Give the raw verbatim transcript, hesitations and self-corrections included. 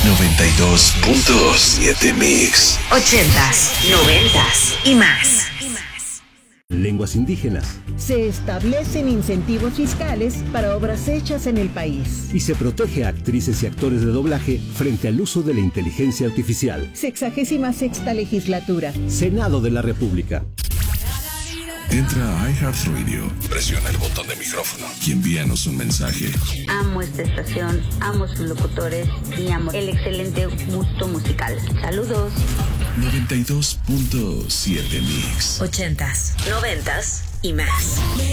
noventa y dos punto siete Mix. Ochentas, noventas y más. Lenguas indígenas. Se establecen incentivos fiscales para obras hechas en el país. Y se protege a actrices y actores de doblaje frente al uso de la inteligencia artificial. Sexagésima sexta legislatura. Senado de la República. Entra a iHeartRadio, presiona el botón de micrófono y envíanos un mensaje. Amo esta estación, amo sus locutores y amo el excelente gusto musical. Saludos. noventa y dos punto siete Mix. Ochentas, noventas y más.